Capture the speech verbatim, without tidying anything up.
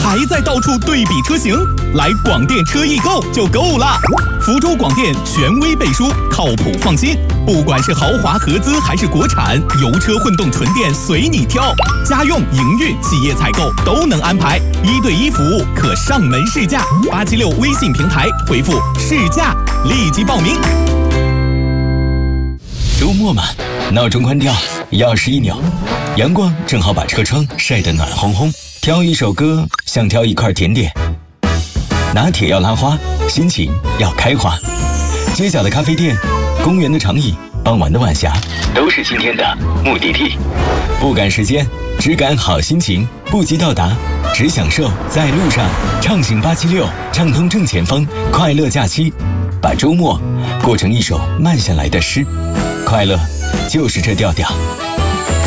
还在到处对比车型？来广电车易购就够了。福州广电权威背书，靠谱放心。不管是豪华合资还是国产，油车混动纯电随你挑。家用、营运、企业采购都能安排，一对一服务，可上门试驾。八七六微信平台回复试驾，立即报名。 周末嘛，闹钟关掉，钥匙一扭，阳光正好把车窗晒得暖烘烘。挑一首歌，像挑一块甜点。拿铁要拉花，心情要开花。街角的咖啡店，公园的长椅，傍晚的晚霞，都是今天的目的地。不赶时间，只赶好心情。不急到达，只享受在路上。畅行八七六，畅通正前方，快乐假期，把周末过成一首慢下来的诗。快乐就是这调调。